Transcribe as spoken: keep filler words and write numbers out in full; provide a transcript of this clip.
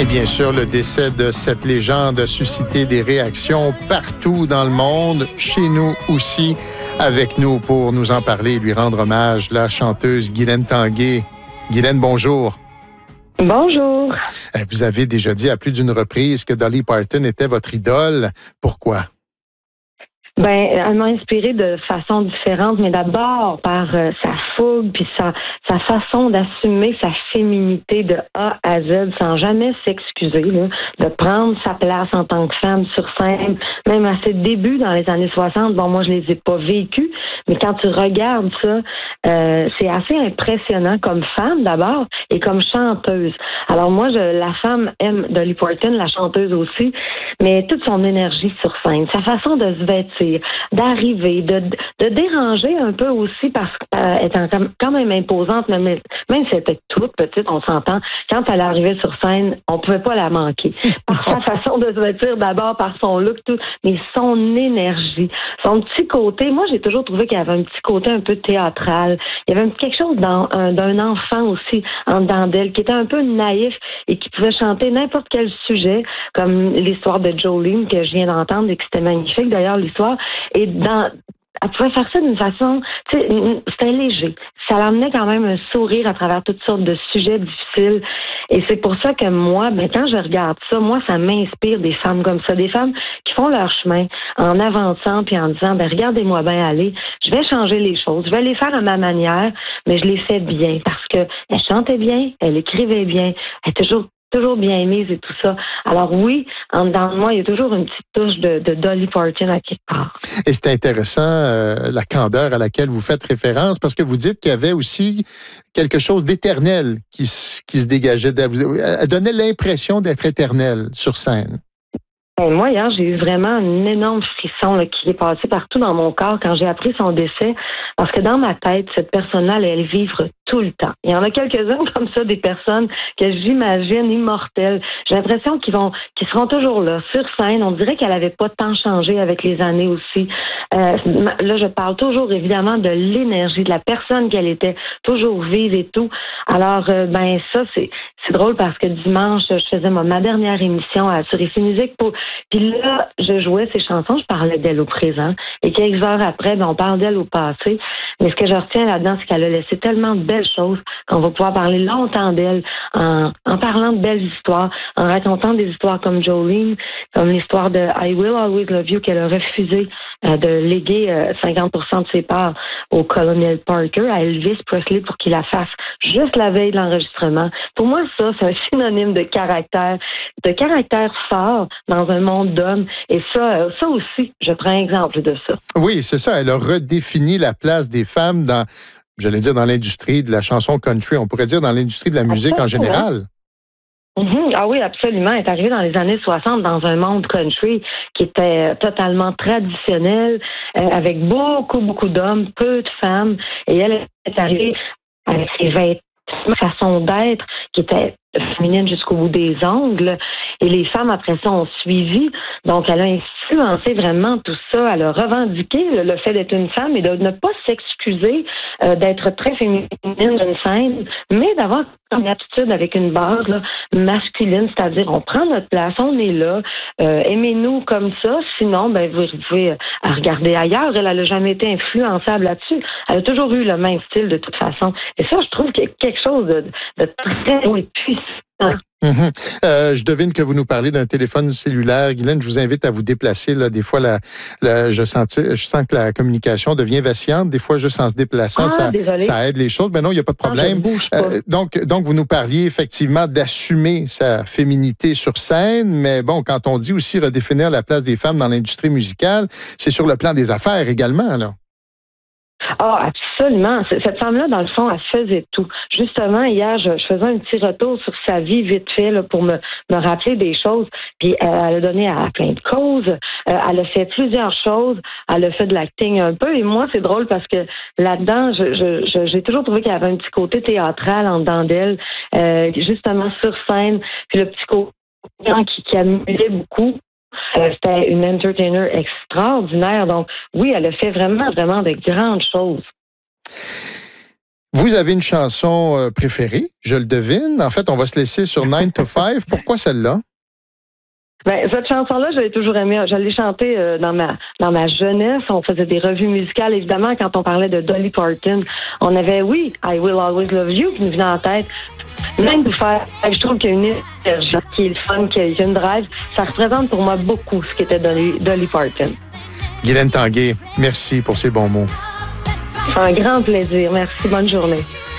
Et bien sûr, le décès de cette légende a suscité des réactions partout dans le monde, chez nous aussi. Avec nous pour nous en parler et lui rendre hommage, la chanteuse Guylaine Tanguay. Guylaine, bonjour. Bonjour. Vous avez déjà dit à plus d'une reprise que Dolly Parton était votre idole. Pourquoi? Ben, elle m'a inspirée de façon différente, mais d'abord par euh, sa fougue puis sa, sa façon d'assumer sa féminité de A à Z sans jamais s'excuser, là, de prendre sa place en tant que femme sur scène, même à ses débuts dans les années soixante. Bon, moi, je les ai pas vécus, mais quand tu regardes ça, euh, c'est assez impressionnant comme femme d'abord et comme chanteuse. Alors moi, je, la femme aime Dolly Parton, la chanteuse aussi, mais toute son énergie sur scène, sa façon de se vêtir, d'arriver, de, de déranger un peu aussi parce qu'elle était quand même imposante, même, même si elle était toute petite, on s'entend, quand elle arrivait sur scène, on pouvait pas la manquer. Par sa façon de se vêtir d'abord, par son look, tout, mais son énergie, son petit côté, moi j'ai toujours trouvé qu'il y avait un petit côté un peu théâtral, il y avait quelque chose dans, un, d'un enfant aussi en dedans d'elle, qui était un peu naïf et qui pouvait chanter n'importe quel sujet, comme l'histoire de Jolene que je viens d'entendre et que c'était magnifique d'ailleurs l'histoire. Et dans, elle pouvait faire ça d'une façon, tu sais, c'était léger. Ça l'amenait quand même un sourire à travers toutes sortes de sujets difficiles. Et c'est pour ça que moi, ben, quand je regarde ça, moi, ça m'inspire des femmes comme ça, des femmes qui font leur chemin en avançant puis en disant, ben, regardez-moi bien aller, je vais changer les choses, je vais les faire à ma manière, mais je les fais bien parce que elle chantait bien, elle écrivait bien, elle est toujours toujours bien mise et tout ça. Alors oui, en dedans de moi, il y a toujours une petite touche de, de Dolly Parton à quelque part. Et c'est intéressant, euh, la candeur à laquelle vous faites référence, parce que vous dites qu'il y avait aussi quelque chose d'éternel qui, qui se dégageait d'elle. Elle donnait l'impression d'être éternelle sur scène. Ben, moi, hier, j'ai eu vraiment un énorme frisson là, qui est passé partout dans mon corps quand j'ai appris son décès. Parce que dans ma tête, cette personne-là, elle allait vivre tout le temps. Il y en a quelques-unes comme ça, des personnes que j'imagine immortelles. J'ai l'impression qu'ils vont, qu'ils seront toujours là, sur scène. On dirait qu'elle n'avait pas tant changé avec les années aussi. Euh, là, je parle toujours évidemment de l'énergie, de la personne qu'elle était, toujours vive et tout. Alors, euh, ben ça, c'est, c'est drôle parce que dimanche, je faisais ma, ma dernière émission à Sur Ici Musique pour Puis là, je jouais ces chansons, je parlais d'elle au présent. Et quelques heures après, ben, on parle d'elle au passé. Mais ce que je retiens là-dedans, c'est qu'elle a laissé tellement de belles choses qu'on va pouvoir parler longtemps d'elle en, en parlant de belles histoires, en racontant des histoires comme Jolene, comme l'histoire de I Will Always Love You qu'elle a refusé euh, de léguer euh, cinquante pour cent de ses parts au colonel Parker, à Elvis Presley pour qu'il la fasse juste la veille de l'enregistrement. Pour moi, ça, c'est un synonyme de caractère, de caractère fort dans un monde d'hommes. Et ça, ça aussi, je prends exemple de ça. Oui, c'est ça. Elle a redéfini la place des femmes dans, j'allais dire, dans l'industrie de la chanson country. On pourrait dire dans l'industrie de la musique en général. Mm-hmm. Ah oui, absolument. Elle est arrivée dans les années soixante dans un monde country qui était totalement traditionnel, euh, avec beaucoup, beaucoup d'hommes, peu de femmes. Et elle est arrivée avec ses vêtements, façon d'être qui était féminine jusqu'au bout des ongles. Et les femmes, après ça, ont suivi. Donc, elle a influencé vraiment tout ça. Elle a revendiqué le, le fait d'être une femme et de ne pas s'excuser euh, d'être très féminine d'une scène, mais d'avoir une attitude avec une base là, masculine, c'est-à-dire on prend notre place, on est là, euh, aimez-nous comme ça, sinon, ben vous pouvez euh, regarder ailleurs. Elle n'a jamais été influençable là-dessus. Elle a toujours eu le même style de toute façon. Et ça, je trouve qu'il y a quelque chose de, de très haut et puissant. Mm-hmm. Euh, je devine que vous nous parlez d'un téléphone cellulaire. Guylaine, je vous invite à vous déplacer. Là. Des fois, la, la, je, sens, je sens que la communication devient vacillante. Des fois, juste en se déplaçant, ah, ça, ça aide les choses. Mais non, il n'y a pas de problème. Non, euh, donc, donc, vous nous parliez effectivement d'assumer sa féminité sur scène. Mais bon, quand on dit aussi redéfinir la place des femmes dans l'industrie musicale, c'est sur le plan des affaires également, là. Ah, absolument. Cette femme-là, dans le fond, elle faisait tout. Justement, hier, je, je faisais un petit retour sur sa vie vite fait là, pour me, me rappeler des choses. Puis euh, elle a donné à, à plein de causes. Euh, elle a fait plusieurs choses. Elle a fait de l'acting un peu. Et moi, c'est drôle parce que là-dedans, je, je, je, j'ai toujours trouvé qu'il y avait un petit côté théâtral en dedans d'elle, euh, justement sur scène. Puis le petit côté qui, qui amusait beaucoup. Euh, c'était une entertainer extraordinaire. Donc, oui, elle a fait vraiment, vraiment de grandes choses. Vous avez une chanson euh, préférée, je le devine. En fait, on va se laisser sur nine to five. Pourquoi celle-là? Ben, cette chanson-là, je l'ai toujours aimée. Je l'ai chantée euh, dans ma dans ma jeunesse. On faisait des revues musicales. Évidemment, quand on parlait de Dolly Parton, on avait, oui, I Will Always Love You qui nous venait en tête. Même de faire, je trouve qu'il y a une énergie qui est le fun, qui a une drive. Ça représente pour moi beaucoup ce qu'était Dolly, Dolly Parton. Guylaine Tanguay, merci pour ces bons mots. C'est un grand plaisir. Merci. Bonne journée.